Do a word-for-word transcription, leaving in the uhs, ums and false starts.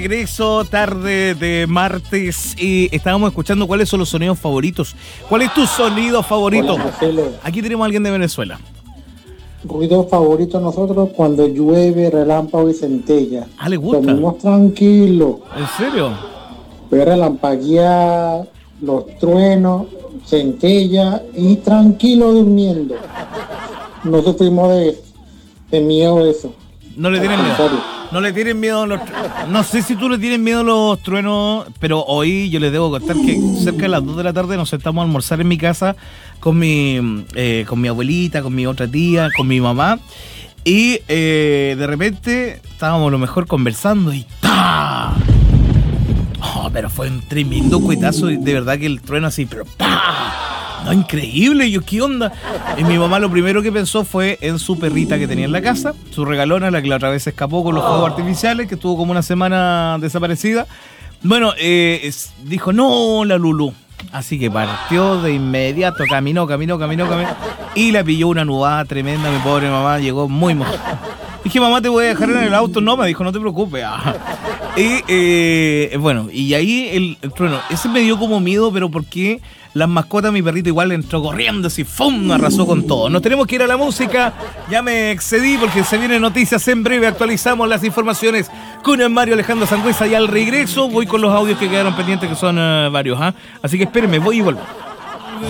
Regreso tarde de martes y estábamos escuchando cuáles son los sonidos favoritos. ¿Cuál es tu sonido favorito? Hola, Marcelo. Aquí tenemos a alguien de Venezuela. Ruido favorito a nosotros cuando llueve, relámpago y centella. Ah, ¿le gusta? Dormimos tranquilos. ¿En serio? Ver relampaguear, los truenos, centella y tranquilo durmiendo. No sufrimos de, de miedo de eso. No le tienen miedo. No le tienen miedo a los truenos. No sé si tú le tienes miedo a los truenos, pero hoy yo les debo contar que cerca de las dos de la tarde nos sentamos a almorzar en mi casa con mi, eh, con mi abuelita, con mi otra tía, con mi mamá. Y eh, de repente estábamos a lo mejor conversando y ¡ta! Oh, pero fue un tremendo cuetazo, de verdad que el trueno así, pero ¡pa! No, increíble, yo, ¿qué onda? Y mi mamá lo primero que pensó fue en su perrita que tenía en la casa, su regalona, la que la otra vez se escapó con los fuegos artificiales, que estuvo como una semana desaparecida. Bueno, eh, es, dijo, no, la Lulú. Así que partió de inmediato, caminó, caminó, caminó, caminó, y la pilló una nubada tremenda, mi pobre mamá, llegó muy mojada. Dije, mamá, te voy a dejar en el auto. No, me dijo, no te preocupes. Y eh, bueno, y ahí el, el trueno, ese me dio como miedo, pero porque las mascotas, mi perrito igual entró corriendo así, ¡fum! Arrasó con todo. Nos tenemos que ir a la música, ya me excedí porque se vienen noticias en breve, actualizamos las informaciones con el Mario Alejandro Sangüesa y al regreso voy con los audios que quedaron pendientes, que son uh, varios, ¿ah? ¿eh? Así que espérenme, voy y vuelvo.